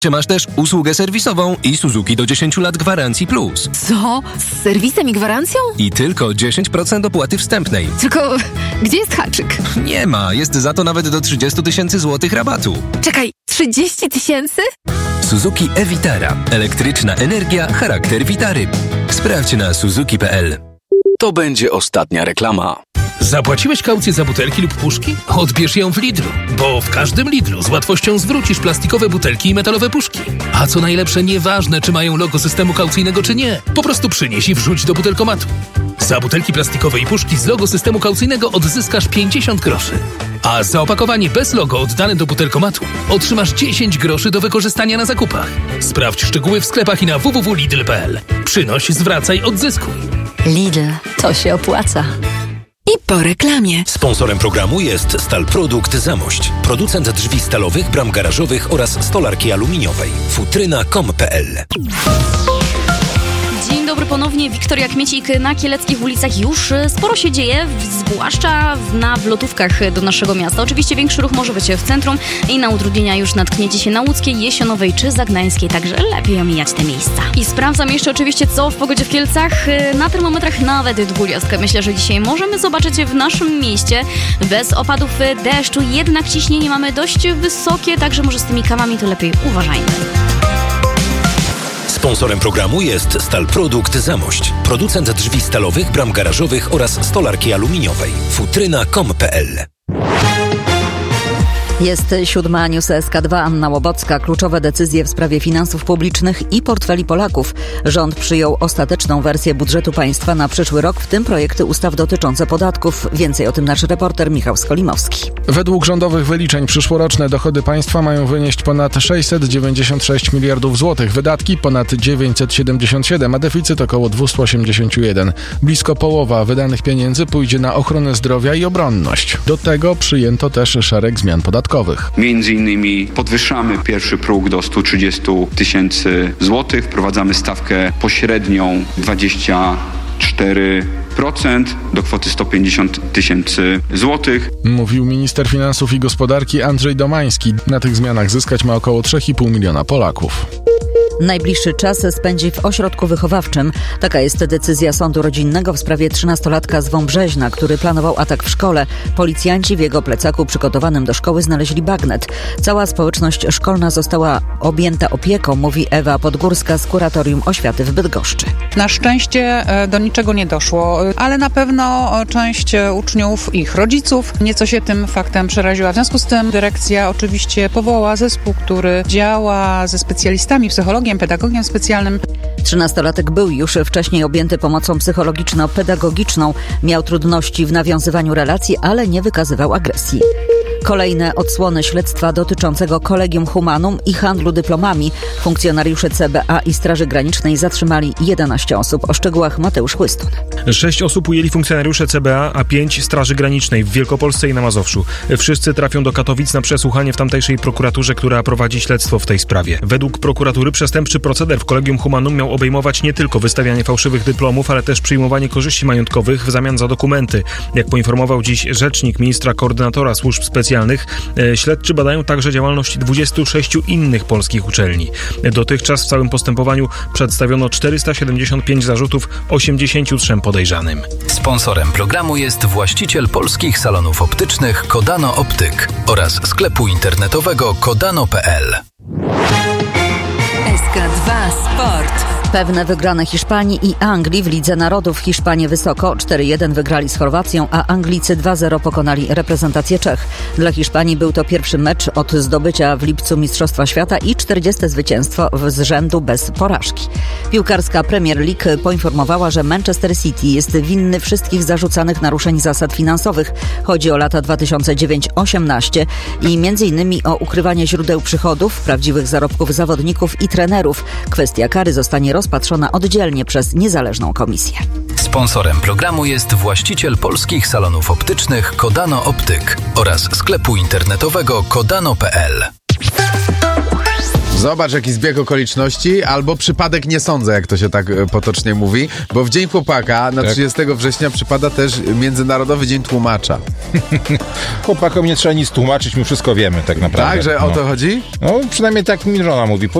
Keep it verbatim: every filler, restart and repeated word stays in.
Czy masz też usługę serwisową i Suzuki do dziesięć lat gwarancji plus. Co? Z serwisem i gwarancją? I tylko dziesięć procent opłaty wstępnej. Tylko gdzie jest haczyk? Nie ma, jest za to nawet do trzydzieści tysięcy złotych rabatu. Czekaj, trzydzieści tysięcy? Suzuki e-Vitara. Elektryczna energia, charakter Vitary. Sprawdź na suzuki kropka p l. To będzie ostatnia reklama. Zapłaciłeś kaucję za butelki lub puszki? Odbierz ją w Lidlu, bo w każdym Lidlu z łatwością zwrócisz plastikowe butelki i metalowe puszki. A co najlepsze, nieważne czy mają logo systemu kaucyjnego czy nie, po prostu przynieś i wrzuć do butelkomatu. Za butelki plastikowe i puszki z logo systemu kaucyjnego odzyskasz pięćdziesiąt groszy. A za opakowanie bez logo oddane do butelkomatu otrzymasz dziesięć groszy do wykorzystania na zakupach. Sprawdź szczegóły w sklepach i na w w w kropka lidl kropka p l. Przynoś, zwracaj, odzyskuj. Lidl, to się opłaca. I po reklamie. Sponsorem programu jest Stalprodukt Zamość. Producent drzwi stalowych, bram garażowych oraz stolarki aluminiowej. futryna kropka com kropka p l. Dzień dobry ponownie, Wiktoria Kmiecik na kieleckich ulicach. Już sporo się dzieje, zwłaszcza na wlotówkach do naszego miasta. Oczywiście większy ruch może być w centrum i na utrudnienia już natkniecie się na Łódzkiej, Jesionowej czy Zagnańskiej, także lepiej omijać te miejsca. I sprawdzam jeszcze oczywiście, co w pogodzie w Kielcach. Na termometrach nawet dwudziestkę. Myślę, że dzisiaj możemy zobaczyć w naszym mieście bez opadów deszczu, jednak ciśnienie mamy dość wysokie, także może z tymi kawami to lepiej uważajmy. Sponsorem programu jest Stalprodukt Zamość. Producent drzwi stalowych, bram garażowych oraz stolarki aluminiowej. futryna kropka com kropka p l. Jest siódma, News S K dwa, Anna Łobocka. Kluczowe decyzje w sprawie finansów publicznych i portfeli Polaków. Rząd przyjął ostateczną wersję budżetu państwa na przyszły rok, w tym projekty ustaw dotyczące podatków. Więcej o tym nasz reporter Michał Skolimowski. Według rządowych wyliczeń przyszłoroczne dochody państwa mają wynieść ponad sześćset dziewięćdziesiąt sześć miliardów złotych, wydatki ponad dziewięćset siedemdziesiąt siedem, a deficyt około dwieście osiemdziesiąt jeden. Blisko połowa wydanych pieniędzy pójdzie na ochronę zdrowia i obronność. Do tego przyjęto też szereg zmian podatkowych. Między innymi podwyższamy pierwszy próg do stu trzydziestu tysięcy złotych, wprowadzamy stawkę pośrednią dwadzieścia cztery procent do kwoty sto pięćdziesiąt tysięcy złotych. Mówił minister finansów i gospodarki Andrzej Domański. Na tych zmianach zyskać ma około trzy i pół miliona Polaków. Najbliższy czas spędzi w ośrodku wychowawczym. Taka jest decyzja sądu rodzinnego w sprawie trzynastolatka z Wąbrzeźna, który planował atak w szkole. Policjanci w jego plecaku przygotowanym do szkoły znaleźli bagnet. Cała społeczność szkolna została objęta opieką, mówi Ewa Podgórska z Kuratorium Oświaty w Bydgoszczy. Na szczęście do niczego nie doszło, ale na pewno część uczniów i ich rodziców nieco się tym faktem przeraziła. W związku z tym dyrekcja oczywiście powołała zespół, który działa ze specjalistami, psychologiem, pedagogiem specjalnym. Trzynastolatek był już wcześniej objęty pomocą psychologiczno-pedagogiczną. Miał trudności w nawiązywaniu relacji, ale nie wykazywał agresji. Kolejne odsłony śledztwa dotyczącego Collegium Humanum i handlu dyplomami. Funkcjonariusze C B A i Straży Granicznej zatrzymali jedenaście osób. O szczegółach Mateusz Chłystun. Sześć osób ujęli funkcjonariusze C B A, a pięć Straży Granicznej w Wielkopolsce i na Mazowszu. Wszyscy trafią do Katowic na przesłuchanie w tamtejszej prokuraturze, która prowadzi śledztwo w tej sprawie. Według prokuratury przestępczy proceder w Collegium Humanum miał obejmować nie tylko wystawianie fałszywych dyplomów, ale też przyjmowanie korzyści majątkowych w zamian za dokumenty. Jak poinformował dziś rzecznik ministra koordynatora służb specjalnych, śledczy badają także działalność dwudziestu sześciu innych polskich uczelni. Dotychczas w całym postępowaniu przedstawiono czterysta siedemdziesiąt pięć zarzutów osiemdziesięciu trzem podejrzanym. Sponsorem programu jest właściciel polskich salonów optycznych Kodano Optyk oraz sklepu internetowego kodano kropka p l. S K dwa Sport. Pewne wygrane Hiszpanii i Anglii w Lidze Narodów. Hiszpanie wysoko cztery jeden wygrali z Chorwacją, a Anglicy dwa zero pokonali reprezentację Czech. Dla Hiszpanii był to pierwszy mecz od zdobycia w lipcu Mistrzostwa Świata i czterdzieste zwycięstwo z rzędu bez porażki. Piłkarska Premier League poinformowała, że Manchester City jest winny wszystkich zarzucanych naruszeń zasad finansowych. Chodzi o lata dwa tysiące dziewiąty do osiemnastego i między innymi o ukrywanie źródeł przychodów, prawdziwych zarobków zawodników i trenerów. Kwestia kary zostanie rozpatrzona oddzielnie przez niezależną komisję. Sponsorem programu jest właściciel polskich salonów optycznych Kodano Optyk oraz sklepu internetowego kodano kropka p l. Zobacz, jaki zbieg okoliczności, albo przypadek nie sądzę, jak to się tak potocznie mówi, bo w Dzień Chłopaka na tak. trzydziestego września przypada też Międzynarodowy Dzień Tłumacza. Chłopakom nie trzeba nic tłumaczyć, my wszystko wiemy tak naprawdę. Tak, że no. o to chodzi? No przynajmniej tak mi żona mówi.